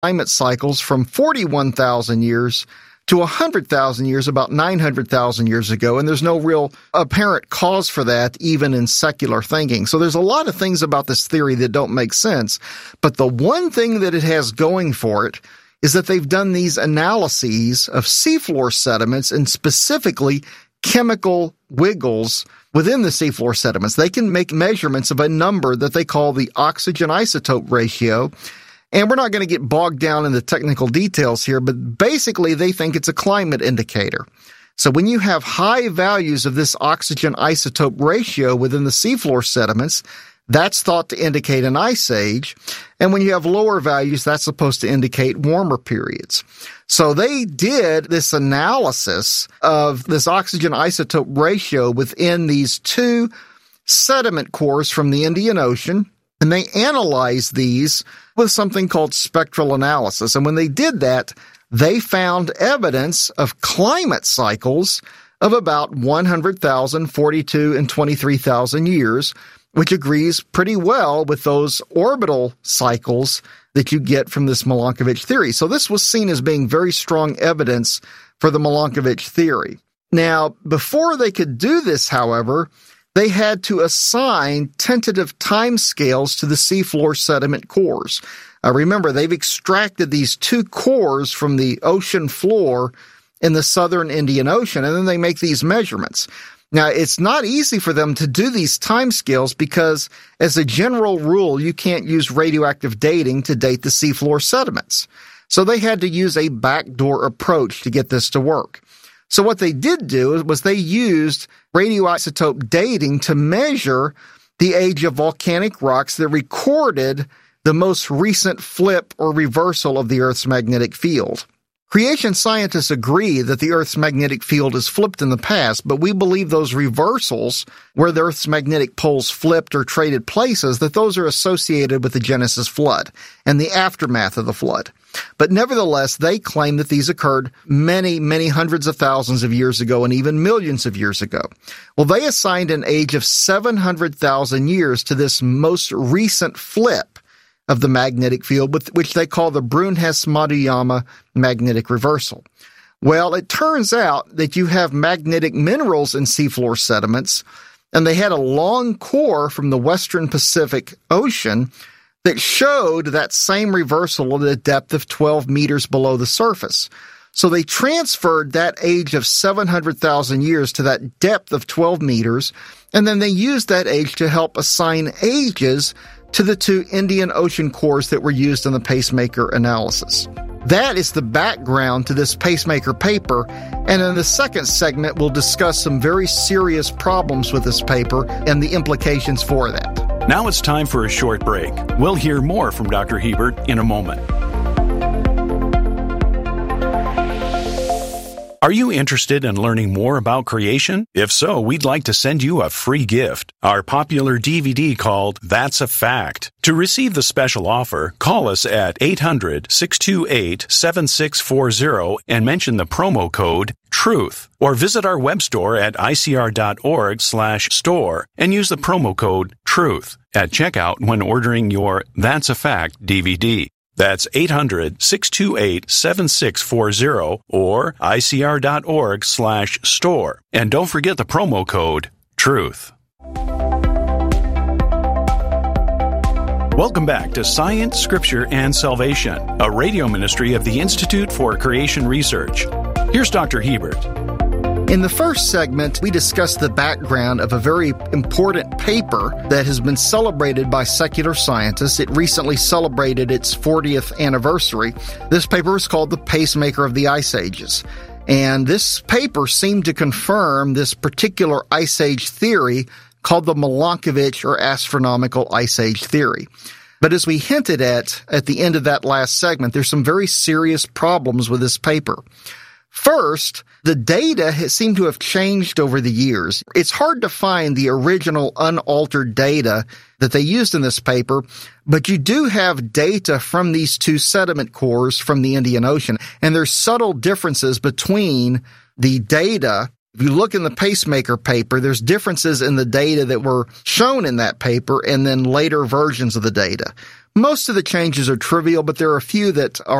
climate cycles from 41,000 years to 100,000 years, about 900,000 years ago, and there's no real apparent cause for that, even in secular thinking. So there's a lot of things about this theory that don't make sense, but the one thing that it has going for it is that they've done these analyses of seafloor sediments and specifically chemical wiggles within the seafloor sediments. They can make measurements of a number that they call the oxygen isotope ratio. And we're not going to get bogged down in the technical details here, but basically they think it's a climate indicator. So when you have high values of this oxygen isotope ratio within the seafloor sediments, that's thought to indicate an ice age. And when you have lower values, that's supposed to indicate warmer periods. So they did this analysis of this oxygen isotope ratio within these two sediment cores from the Indian Ocean, and they analyzed these with something called spectral analysis. And when they did that, they found evidence of climate cycles of about 100,000, 42, and 23,000 years, which agrees pretty well with those orbital cycles that you get from this Milankovitch theory. So this was seen as being very strong evidence for the Milankovitch theory. Now, before they could do this, however, they had to assign tentative timescales to the seafloor sediment cores. Remember, they've extracted these two cores from the ocean floor in the southern Indian Ocean, and then they make these measurements. Now, it's not easy for them to do these timescales because, as a general rule, you can't use radioactive dating to date the seafloor sediments. So they had to use a backdoor approach to get this to work. So what they did do was they used radioisotope dating to measure the age of volcanic rocks that recorded the most recent flip or reversal of the Earth's magnetic field. Creation scientists agree that the Earth's magnetic field has flipped in the past, but we believe those reversals, where the Earth's magnetic poles flipped or traded places, that those are associated with the Genesis flood and the aftermath of the flood. But nevertheless, they claim that these occurred many, many hundreds of thousands of years ago and even millions of years ago. Well, they assigned an age of 700,000 years to this most recent flip of the magnetic field, which they call the Brun-Hess-Maduyama magnetic reversal. Well, it turns out that you have magnetic minerals in seafloor sediments, and they had a long core from the western Pacific Ocean that showed that same reversal at a depth of 12 meters below the surface. So they transferred that age of 700,000 years to that depth of 12 meters, and then they used that age to help assign ages to the two Indian Ocean cores that were used in the pacemaker analysis. That is the background to this pacemaker paper, and in the second segment, we'll discuss some very serious problems with this paper and the implications for that. Now it's time for a short break. We'll hear more from Dr. Hebert in a moment. Are you interested in learning more about creation? If so, we'd like to send you a free gift, our popular DVD called That's a Fact. To receive the special offer, call us at 800-628-7640 and mention the promo code TRUTH, or visit our web store at icr.org/store and use the promo code TRUTH at checkout when ordering your That's a Fact DVD. That's 800-628-7640 or icr.org/store. And don't forget the promo code TRUTH. Welcome back to Science, Scripture, and Salvation, a radio ministry of the Institute for Creation Research. Here's Dr. Hebert. In the first segment, we discussed the background of a very important paper that has been celebrated by secular scientists. It recently celebrated its 40th anniversary. This paper is called The Pacemaker of the Ice Ages. And this paper seemed to confirm this particular ice age theory called the Milankovitch or astronomical ice age theory. But as we hinted at the end of that last segment, there's some very serious problems with this paper. First, the data seem to have changed over the years. It's hard to find the original unaltered data that they used in this paper, but you do have data from these two sediment cores from the Indian Ocean, and there's subtle differences between the data. If you look in the pacemaker paper, there's differences in the data that were shown in that paper and then later versions of the data. Most of the changes are trivial, but there are a few that are